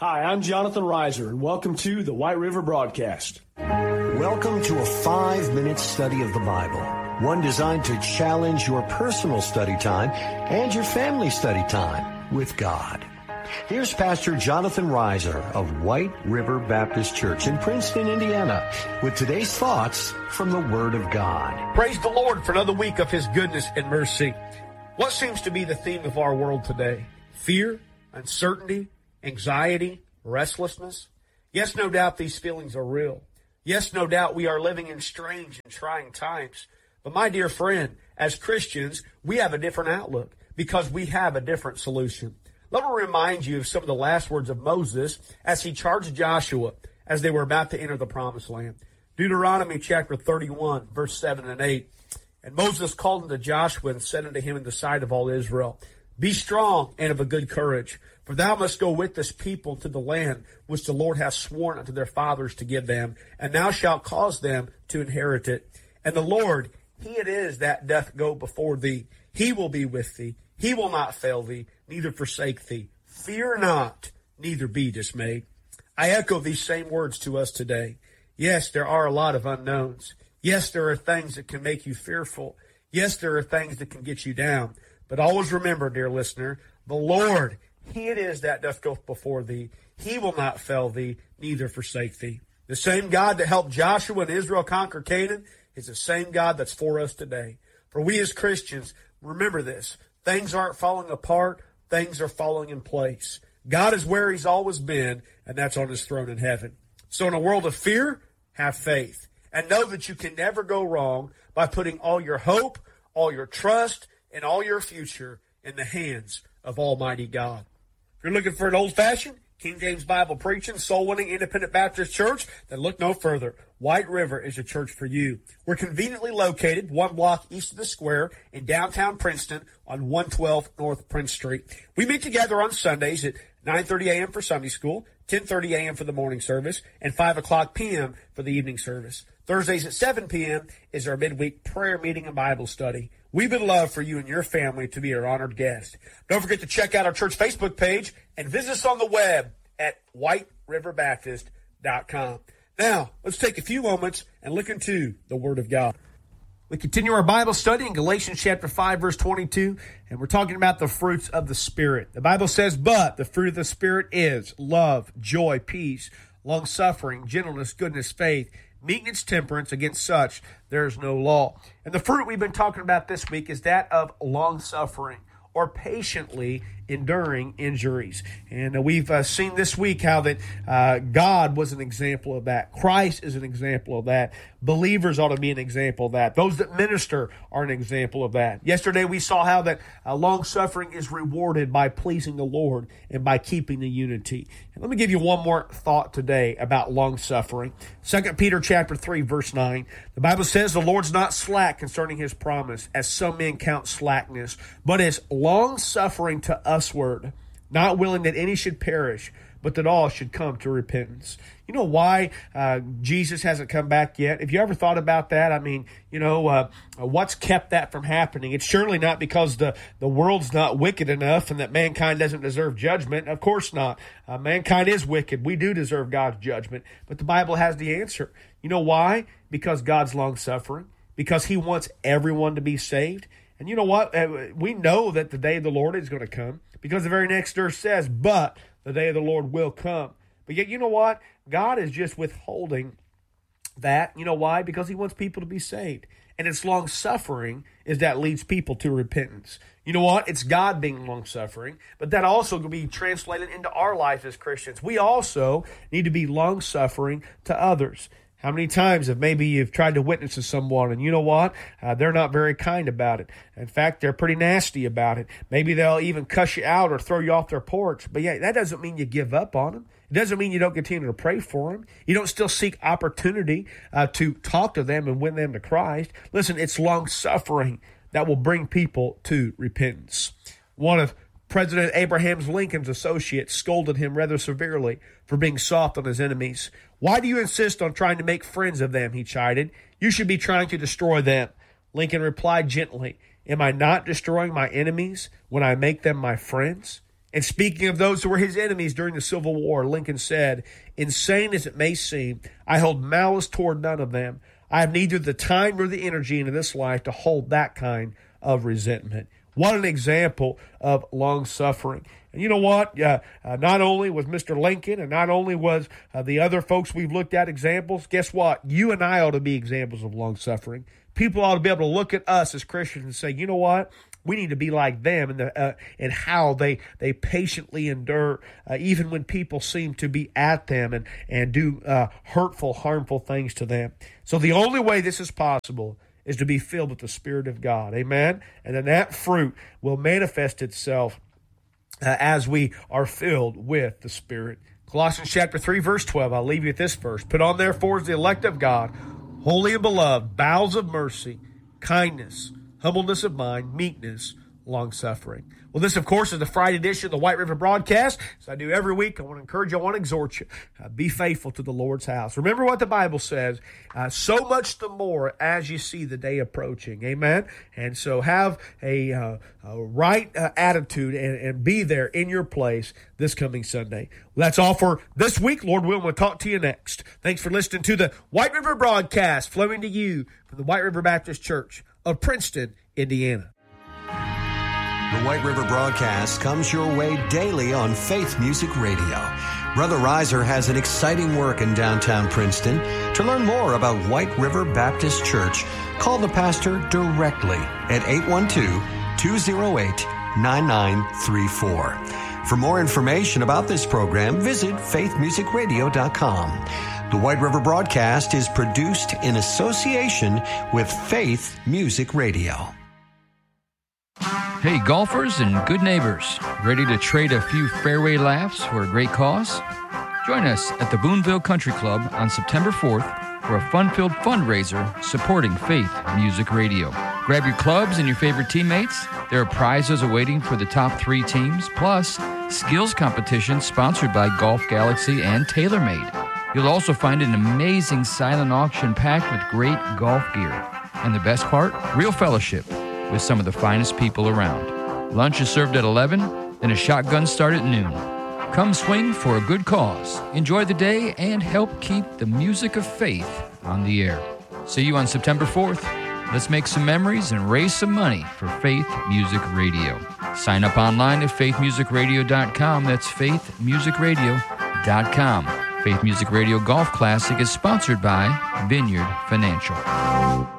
Hi, I'm Jonathan Reiser, and welcome to the White River Broadcast. Welcome to a 5-minute study of the Bible, one designed to challenge your personal study time and your family study time with God. Here's Pastor Jonathan Reiser of White River Baptist Church in Princeton, Indiana, with today's thoughts from the Word of God. Praise the Lord for another week of His goodness and mercy. What seems to be the theme of our world today? Fear, uncertainty, anxiety, restlessness. Yes, no doubt these feelings are real. Yes, no doubt we are living in strange and trying times. But my dear friend, as Christians, we have a different outlook because we have a different solution. Let me remind you of some of the last words of Moses as he charged Joshua as they were about to enter the promised land. Deuteronomy chapter 31, verse 7 and 8. And Moses called unto Joshua and said unto him in the sight of all Israel, Be strong and of a good courage, for thou must go with this people to the land which the Lord hath sworn unto their fathers to give them, and thou shalt cause them to inherit it. And the Lord, He it is that doth go before thee. He will be with thee. He will not fail thee, neither forsake thee. Fear not, neither be dismayed. I echo these same words to us today. Yes, there are a lot of unknowns. Yes, there are things that can make you fearful. Yes, there are things that can get you down. But always remember, dear listener, the Lord, He it is that doth go before thee. He will not fail thee, neither forsake thee. The same God that helped Joshua and Israel conquer Canaan is the same God that's for us today. For we as Christians, remember this. Things aren't falling apart. Things are falling in place. God is where He's always been, and that's on His throne in heaven. So in a world of fear, have faith. And know that you can never go wrong by putting all your hope, all your trust, and all your future in the hands of Almighty God. If you're looking for an old-fashioned, King James Bible preaching, soul-winning, independent Baptist church, then look no further. White River is a church for you. We're conveniently located 1 block east of the square in downtown Princeton on 112 North Prince Street. We meet together on Sundays at 9:30 a.m. for Sunday school, 10:30 a.m. for the morning service, and 5 o'clock p.m. for the evening service. Thursdays at 7 p.m. is our midweek prayer meeting and Bible study. We would love for you and your family to be our honored guest. Don't forget to check out our church Facebook page and visit us on the web at whiteriverbaptist.com. Now, let's take a few moments and look into the Word of God. We continue our Bible study in Galatians chapter 5, verse 22, and we're talking about the fruits of the Spirit. The Bible says, But the fruit of the Spirit is love, joy, peace, long-suffering, gentleness, goodness, faith, meekness, temperance. Against such there is no law. And the fruit we've been talking about this week is that of long-suffering, or patiently enduring injuries. And we've seen this week how that God was an example of that. Christ is an example of that. Believers ought to be an example of that. Those that minister are an example of that. Yesterday we saw how that long-suffering is rewarded by pleasing the Lord and by keeping the unity. And let me give you one more thought today about long-suffering. 2 Peter chapter 3, verse 9. The Bible says, The Lord's not slack concerning His promise, as some men count slackness, but is long-suffering to usward, not willing that any should perish, but that all should come to repentance. You know why Jesus hasn't come back yet? Have you ever thought about that? I mean, what's kept that from happening? It's surely not because the world's not wicked enough and that mankind doesn't deserve judgment. Of course not. Mankind is wicked. We do deserve God's judgment. But the Bible has the answer. You know why? Because God's long-suffering. Because He wants everyone to be saved. And you know what? We know that the day of the Lord is going to come because the very next verse says, But the day of the Lord will come. But yet, you know what? God is just withholding that. You know why? Because He wants people to be saved. And it's long-suffering is that leads people to repentance. You know what? It's God being long-suffering, but that also can be translated into our life as Christians. We also need to be long-suffering to others. How many times have maybe you've tried to witness to someone and you know what? They're not very kind about it. In fact, they're pretty nasty about it. Maybe they'll even cuss you out or throw you off their porch. But yeah, that doesn't mean you give up on them. It doesn't mean you don't continue to pray for them. You don't still seek opportunity to talk to them and win them to Christ. Listen, it's long-suffering that will bring people to repentance. One of President Abraham Lincoln's associates scolded him rather severely for being soft on his enemies. Why do you insist on trying to make friends of them, he chided. You should be trying to destroy them. Lincoln replied gently, Am I not destroying my enemies when I make them my friends? And speaking of those who were his enemies during the Civil War, Lincoln said, "Insane as it may seem, I hold malice toward none of them. I have neither the time nor the energy in this life to hold that kind of resentment." What an example of long-suffering. And you know what? Not only was Mr. Lincoln and not only was the other folks we've looked at examples, guess what? You and I ought to be examples of long-suffering. People ought to be able to look at us as Christians and say, you know what? We need to be like them in how they patiently endure, even when people seem to be at them and do hurtful, harmful things to them. So the only way this is possible is to be filled with the Spirit of God. Amen? And then that fruit will manifest itself as we are filled with the Spirit. Colossians chapter 3, verse 12. I'll leave you at this verse. Put on therefore as the elect of God, holy and beloved, bowels of mercy, kindness, humbleness of mind, meekness, long-suffering. Well, this, of course, is the Friday edition of the White River Broadcast. As I do every week, I want to encourage you, I want to exhort you, be faithful to the Lord's house. Remember what the Bible says, so much the more as you see the day approaching. Amen? And so have a right attitude and be there in your place this coming Sunday. Well, that's all for this week. Lord willing, we'll talk to you next. Thanks for listening to the White River Broadcast, flowing to you from the White River Baptist Church of Princeton, Indiana. The White River Broadcast comes your way daily on Faith Music Radio. Brother Reiser has an exciting work in downtown Princeton. To learn more about White River Baptist Church, call the pastor directly at 812-208-9934. For more information about this program, visit faithmusicradio.com. The White River Broadcast is produced in association with Faith Music Radio. Hey, golfers and good neighbors, ready to trade a few fairway laughs for a great cause? Join us at the Boonville Country Club on September 4th for a fun-filled fundraiser supporting Faith Music Radio. Grab your clubs and your favorite teammates. There are prizes awaiting for the top 3 teams, plus skills competitions sponsored by Golf Galaxy and TaylorMade. You'll also find an amazing silent auction packed with great golf gear. And the best part? Real fellowship with some of the finest people around. Lunch is served at 11, then a shotgun start at noon. Come swing for a good cause, enjoy the day, and help keep the music of faith on the air. See you on September 4th. Let's make some memories and raise some money for Faith Music Radio. Sign up online at faithmusicradio.com. That's faithmusicradio.com. Faith Music Radio Golf Classic is sponsored by Vineyard Financial.